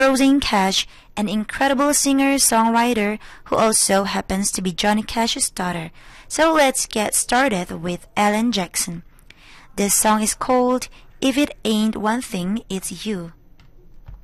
Rosanne Cash, an incredible singer-songwriter who also happens to be Johnny Cash's daughter. So let's get started with Alan Jackson. This song is called If It Ain't One Thing, It's You.